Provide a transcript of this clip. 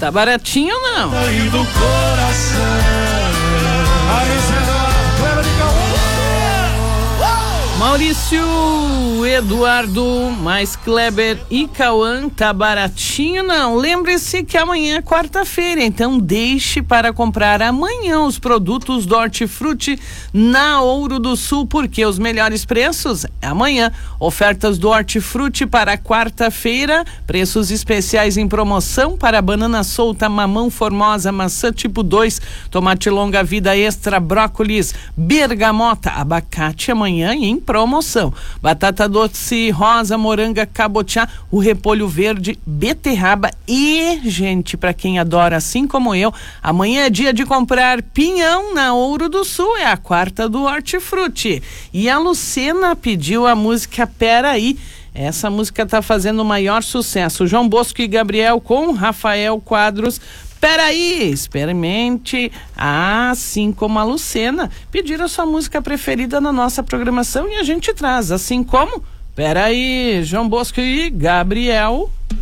Tá baratinho ou não? Do coração. Maurício, Eduardo, mais Kleber e Cauã, tá baratinho não? Lembre-se que amanhã é quarta-feira, então deixe para comprar amanhã os produtos do Hortifruti na Ouro do Sul, porque os melhores preços é amanhã. Ofertas do Hortifruti para quarta-feira, preços especiais em promoção para banana solta, mamão formosa, maçã tipo 2, tomate longa vida extra, brócolis, bergamota, abacate amanhã em promoção. Batata doce rosa, moranga, cabotiá, o repolho verde, beterraba e, gente, para quem adora assim como eu, amanhã é dia de comprar pinhão na Ouro do Sul, é a quarta do Hortifruti. E a Lucena pediu a música Peraí. Essa música tá fazendo o maior sucesso. João Bosco e Gabriel com Rafael Quadros. Peraí, experimente, assim como a Lucena, pedir a sua música preferida na nossa programação e a gente traz, assim como, peraí, João Bosco e Gabriel.